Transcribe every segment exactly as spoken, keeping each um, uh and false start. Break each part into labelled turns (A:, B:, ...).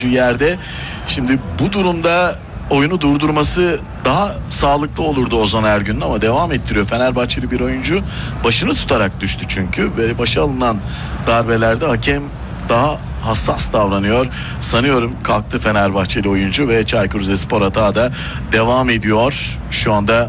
A: yerde. Şimdi bu durumda oyunu durdurması daha sağlıklı olurdu Ozan Ergün'ün ama devam ettiriyor. Fenerbahçeli bir oyuncu başını tutarak düştü çünkü. Böyle başa alınan darbelerde hakem daha hassas davranıyor. Sanıyorum kalktı Fenerbahçeli oyuncu ve Çaykur Rizespor hata da devam ediyor. Şu anda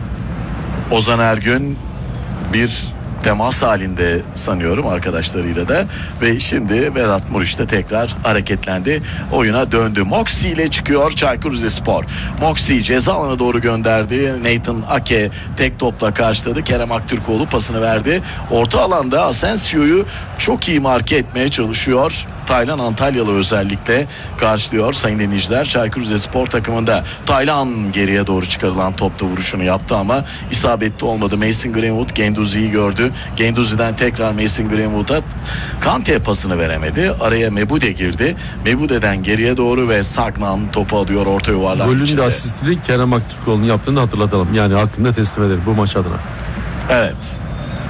A: Ozan Ergün bir temas halinde sanıyorum arkadaşlarıyla da ve şimdi Vedat Muriç de tekrar hareketlendi, oyuna döndü. Moxie ile çıkıyor Çaykur Rizespor. Moxie ceza alanına doğru gönderdi. Nathan Ake tek topla karşıladı. Kerem Aktürkoğlu pasını verdi. Orta alanda Asensio'yu çok iyi marke etmeye çalışıyor. Taylan Antalyalı özellikle karşılıyor sayın dinleyiciler. Çaykur Rizespor takımında Taylan geriye doğru çıkarılan topta vuruşunu yaptı ama isabetli olmadı. Mason Greenwood Genduzi'yi gördü. Genduzi'den tekrar Mason Greenwood'a Kante pasını veremedi. Araya Mebude girdi. Mebude'den geriye doğru ve Sagnan topu alıyor orta yuvarlak.
B: Golün de asistini Kerem Aktürkoğlu'nun yaptığını hatırlatalım. Yani hakkında teslim edelim bu maç adına.
A: Evet.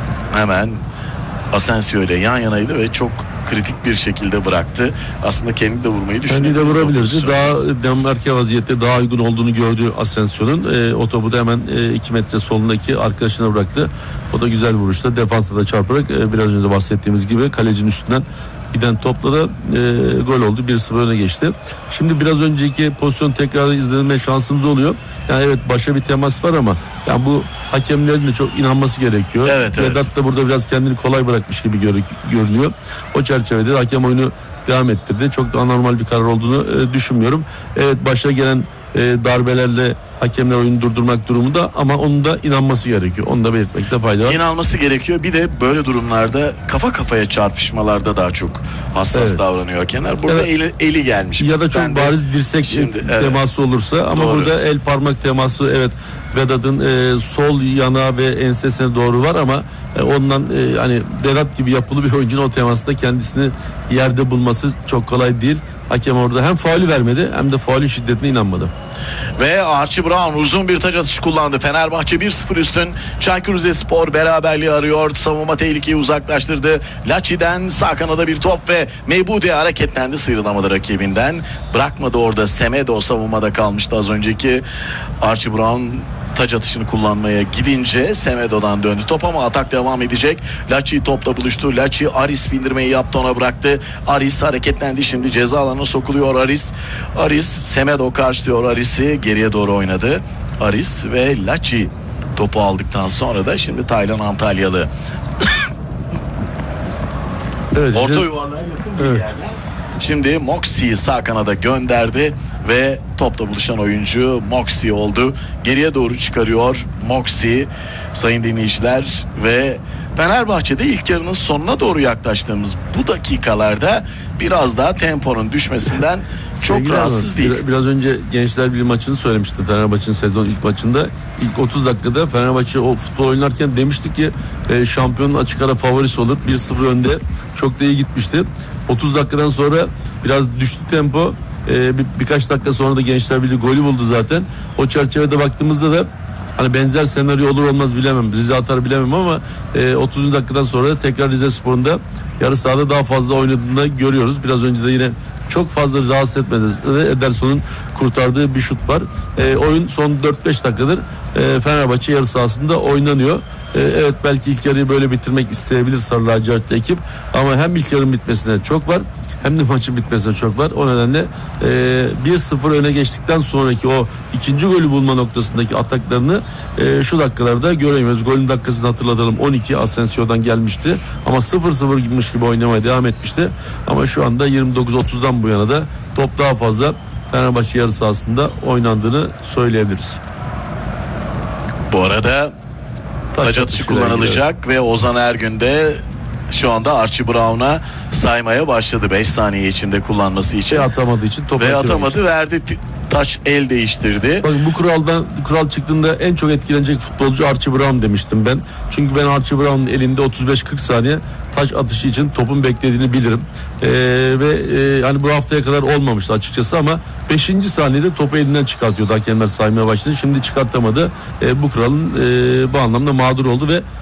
A: Hemen Asensio ile yan yanaydı ve çok kritik bir şekilde bıraktı. Aslında kendi de vurmayı düşünüyordu.
B: Kendi de vurabilirdi. Daha demarke vaziyette daha uygun olduğunu gördü Asensio'nun. E, o topu da hemen iki metre solundaki arkadaşına bıraktı. O da güzel vuruşta. Defansa da çarparak e, biraz önce bahsettiğimiz gibi kalecinin üstünden giden topla da e, gol oldu. bir sıfır öne geçti. Şimdi biraz önceki pozisyon tekrar izlenme şansımız oluyor. Yani evet başa bir temas var ama yani bu hakemlerin de çok inanması gerekiyor.
A: Evet,
B: Vedat
A: evet.
B: da burada biraz kendini kolay bırakmış gibi gör, görünüyor. O çerçevede hakem oyunu devam ettirdi. Çok da anormal bir karar olduğunu e, düşünmüyorum. Evet başa gelen e, darbelerle hakemler oyunu durdurmak durumunda ama onun da inanması gerekiyor. Onu da belirtmekte fayda var.
A: İnanması gerekiyor. Bir de böyle durumlarda kafa kafaya çarpışmalarda daha çok hassas
B: evet.
A: davranıyor hakemler. Burada
B: evet.
A: eli, eli gelmiş.
B: Ya da çok
A: ben
B: bariz
A: de,
B: dirsek
A: şimdi, evet.
B: teması olursa ama
A: Doğru.
B: burada el parmak teması evet Vedat'ın e, sol yana ve ensesine doğru var ama e, ondan e, hani Vedat gibi yapılı bir oyuncunun o temasında kendisini yerde bulması çok kolay değil. Hakem orada hem faulü vermedi hem de faulün şiddetine inanmadı.
A: Ve Archie Brown uzun bir taç atışı kullandı. Fenerbahçe bir sıfır üstün. Çaykur Rizespor beraberliği arıyor. Savunma tehlikeyi uzaklaştırdı. Lachi'den sağ kanada bir top ve Mebude hareketlendi. Sıyrılamadı rakibinden. Bırakmadı orada. Semedo savunmada kalmıştı az önceki. Archie Brown taç atışını kullanmaya gidince Semedo'dan döndü top ama atak devam edecek. Lachi topla buluştu. Lachi Aris bindirmeyi yaptı, ona bıraktı. Aris hareketlendi, şimdi ceza alanına sokuluyor Aris. Aris Semedo karşılıyor Aris'i, geriye doğru oynadı. Aris ve Lachi topu aldıktan sonra da şimdi Taylan Antalyalı.
B: Evet,
A: orta
B: işte,
A: yuvarlığa yakın bir
B: evet.
A: yerden. Şimdi Moxi'yi sağ kanada gönderdi ve topla buluşan oyuncu Moxie oldu. Geriye doğru çıkarıyor Moxie sayın dinleyiciler ve Fenerbahçe'de ilk yarının sonuna doğru yaklaştığımız bu dakikalarda biraz daha temponun düşmesinden çok
B: Sevgili
A: rahatsız
B: abi,
A: değil.
B: Biraz, biraz önce Gençler Birliği maçını söylemiştim. Fenerbahçe'nin sezon ilk maçında. İlk otuz dakikada Fenerbahçe o futbol oynarken demiştik ki e, şampiyonun açık ara favorisi olur. bir sıfır önde. Çok da iyi gitmişti. otuz dakikadan sonra biraz düştü tempo. E, bir, birkaç dakika sonra da Gençler Birliği golü buldu zaten. O çerçevede baktığımızda da hani benzer senaryo olur olmaz bilemem. Rize atar bilemem ama e, otuzuncu dakikadan sonra tekrar Rizespor'un da yarı sahada daha fazla oynadığını görüyoruz. Biraz önce de yine çok fazla rahatsız etmedi. Ederson'un kurtardığı bir şut var. E, oyun son dört beş dakikadır e, Fenerbahçe yarı sahasında oynanıyor. E, evet belki ilk yarıyı böyle bitirmek isteyebilir Sarı Lacivertli ekip ama hem ilk yarının bitmesine çok var hem de maçın bitmesine çok var. O nedenle e, bir sıfır öne geçtikten sonraki o ikinci golü bulma noktasındaki ataklarını e, şu dakikalarda göremiyoruz. Golün dakikasını hatırlatalım. on iki Asensio'dan gelmişti ama sıfır sıfır gibiymiş gibi oynamaya devam etmişti. Ama şu anda yirmi dokuz otuzdan bu yana da top daha fazla Fenerbahçe yarı sahasında oynandığını söyleyebiliriz.
A: Bu arada taç atışı kullanılacak evet. Ve Ozan Ergün de şu anda Archie Brown'a saymaya başladı beş saniye içinde kullanması için.
B: Ve atamadığı için top
A: Ve atamadı
B: için.
A: verdi. Taç el değiştirdi.
B: Bakın bu kuraldan kural çıktığında en çok etkilenecek futbolcu Archie Brown demiştim ben. Çünkü ben Archie Brown'un elinde otuz beş kırk saniye taç atışı için topun beklediğini bilirim. Ee, ve e, hani bu haftaya kadar olmamıştı açıkçası ama beşinci saniyede topu elinden çıkartıyordu. Hakemler saymaya başladı. Şimdi çıkartamadı. Ee, bu kuralın e, bu anlamda mağdur oldu ve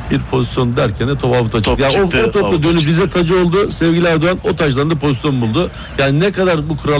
B: bir pozisyon derken de top avuta çıktı.
A: Top
B: Yani o,
A: çıktı,
B: o topla
A: avuta
B: dönüp
A: çıktı.
B: bize tacı oldu. Sevgili Erdoğan o taçtan da pozisyon buldu. Yani ne kadar bu kural